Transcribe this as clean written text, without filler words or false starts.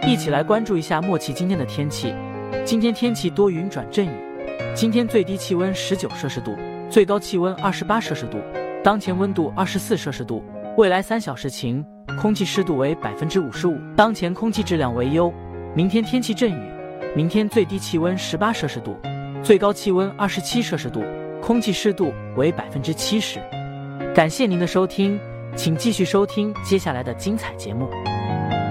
一起来关注一下默契今天的天气。今天天气多云转阵雨，今天最低气温19摄氏度，最高气温28摄氏度，当前温度24摄氏度。未来3小时晴，空气湿度为55%，当前空气质量为优。明天天气阵雨，明天最低气温18摄氏度，最高气温27摄氏度，空气湿度为70%。感谢您的收听，请继续收听接下来的精彩节目。